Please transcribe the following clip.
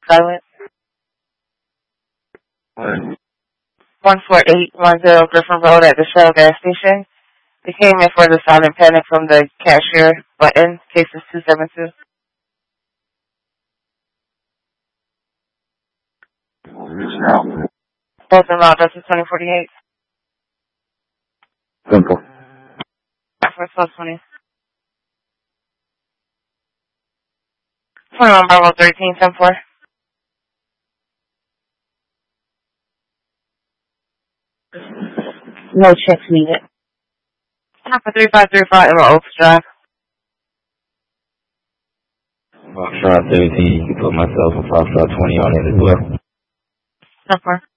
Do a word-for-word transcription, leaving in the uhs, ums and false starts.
silent. one four eight one zero Griffin Road at the Shell gas station. They came in for the silent panic from the cashier button. Case is two seven two. Closing route, that's twenty forty-eight. Simple. First plus twenty. twenty-one Bravo thirteen, ten four. No checks needed. Alpha three five three five Emma Oaks Drive. Foxtrot thirteen, you can put myself and Foxtrot twenty on it as well. ten four.